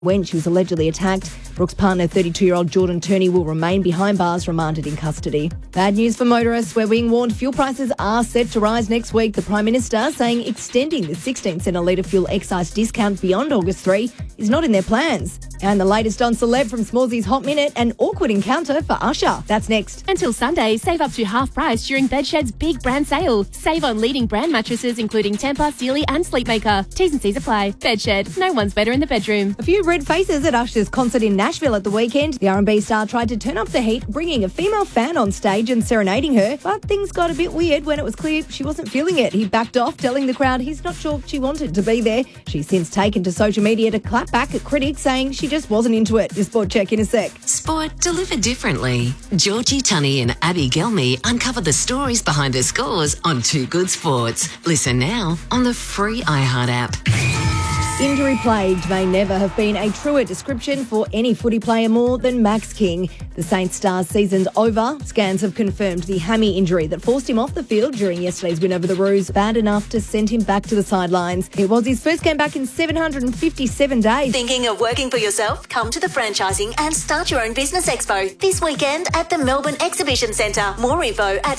when she was allegedly attacked. Brooks' partner, 32-year-old Jordan Turney, will remain behind bars, remanded in custody. Bad news for motorists. We're being warned fuel prices are set to rise next week. The Prime Minister saying extending the 16 cent a litre fuel excise discount beyond August 3 is not in their plans. And the latest on Celeb from Smallsy's Hot Minute, an awkward encounter for Usher. That's next. Until Sunday, save up to half price during Bedshed's big brand sale. Save on leading brand mattresses including Tempur, Sealy and Sleepmaker. T's and C's apply. Bedshed. No one's better in the bedroom. A few red faces at Usher's concert in Nashville at the weekend. The R&B star tried to turn up the heat, bringing a female fan on stage and serenading her, but things got a bit weird when it was clear she wasn't feeling it. He backed off, telling the crowd he's not sure she wanted to be there. She's since taken to social media to clap back at critics, saying she just wasn't into it. Your Sport Check in a sec. Sport delivered differently. Georgie Tunney and Abby Gelmy uncover the stories behind the scores on Too Good Sports. Listen now on the free iHeart app. Injury-plagued may never have been a truer description for any footy player more than Max King. The Saints star's season's over. Scans have confirmed the hammy injury that forced him off the field during yesterday's win over the Roos, bad enough to send him back to the sidelines. It was his first game back in 757 days. Thinking of working for yourself? Come to the Franchising and Start Your Own Business Expo this weekend at the Melbourne Exhibition Centre. More info at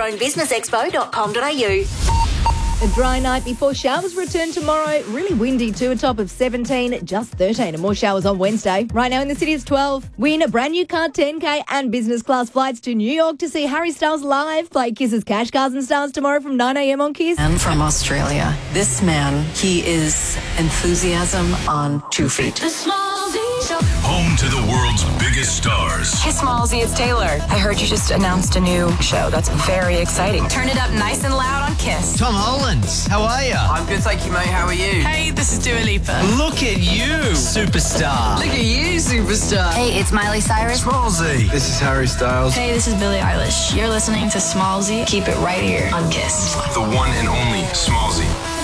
startyourownbusinessexpo.com.au. A dry night before showers return tomorrow. Really windy too, a top of 17, just 13 and more showers on Wednesday. Right now in the city it's 12. Win a brand new car, 10K and business class flights to New York to see Harry Styles live. Play Kiss's Cash Cars and Stars tomorrow from 9 a.m. on Kiss. And from Australia. This man, he is enthusiasm on 2 feet. Home to the world's biggest stars. Hey, Smallsy, it's Taylor. I heard you just announced a new show. That's very exciting. Turn it up nice and loud on Kiss. Tom Holland, how are you? I'm good, thank you, mate. How are you? Hey, this is Dua Lipa. Look at you, superstar. Look at you, superstar. Hey, it's Miley Cyrus. Smallsy. This is Harry Styles. Hey, this is Billie Eilish. You're listening to Smallsy. Keep it right here on Kiss. The one and only Smallsy.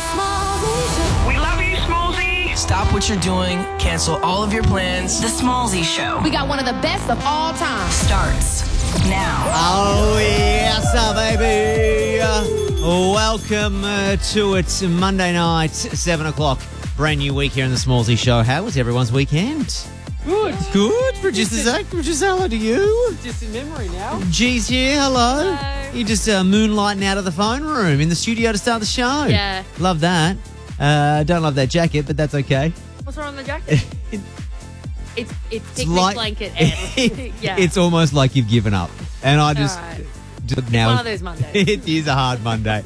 We love you, Smallsy. Stop what you're doing. Cancel all of your plans. The Smallsy Show. We got one of the best of all time. Starts now. Oh, yes, baby. Welcome to it. Monday night, 7 o'clock. Brand new week here in the Smallsy Show. How was everyone's weekend? Good. Good. Producer Zach, producer, hello to you. Just in memory now. G's here, hello. You're just moonlighting out of the phone room in the studio to start the show. Yeah. Love that. Don't love that jacket, but that's okay. What's wrong with the jacket? It's picnic like, blanket and yeah. It's almost like you've given up. And I just... Right. Now, one of those Mondays. It is a hard Monday.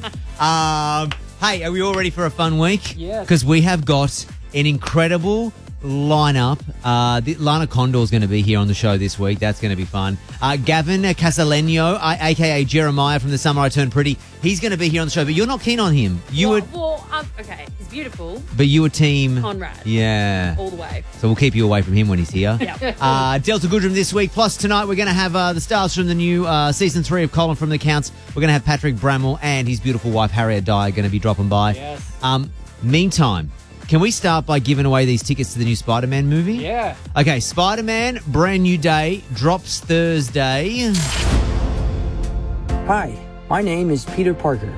Hey, are we all ready for a fun week? Yes. Because we have got an incredible lineup. Lana Condor is going to be here on the show this week. That's going to be fun. Gavin Casaleño, a.k.a. Jeremiah from The Summer I Turned Pretty, he's going to be here on the show, but you're not keen on him. Okay, he's beautiful. But you were team... Conrad. Yeah. All the way. So we'll keep you away from him when he's here. Yeah. Delta Goodrum this week. Plus tonight we're going to have the stars from the new season 3 of Colin from the Counts. We're going to have Patrick Bramwell and his beautiful wife Harriet Dye going to be dropping by. Yes. Meantime, can we start by giving away these tickets to the new Spider-Man movie? Yeah. Okay, Spider-Man, brand new day, drops Thursday. Hi, my name is Peter Parker.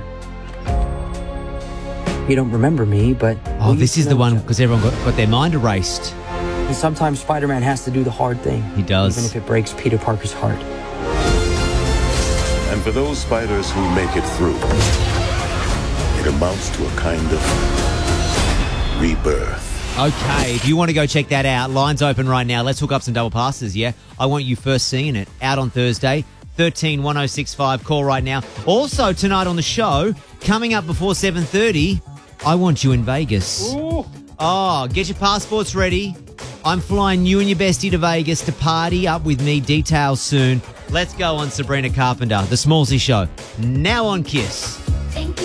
You don't remember me, but... Oh, this is the one because everyone got their mind erased. And sometimes Spider-Man has to do the hard thing. He does. Even if it breaks Peter Parker's heart. And for those spiders who make it through, it amounts to a kind of rebirth. Okay, if you want to go check that out, line's open right now. Let's hook up some double passes, yeah? I want you first seeing it. Out on Thursday, 131065. Call right now. Also, tonight on the show, coming up before 7:30, I want you in Vegas. Ooh. Oh, get your passports ready. I'm flying you and your bestie to Vegas to party up with me. Details soon. Let's go on Sabrina Carpenter, The Smallsy Show. Now on Kiss.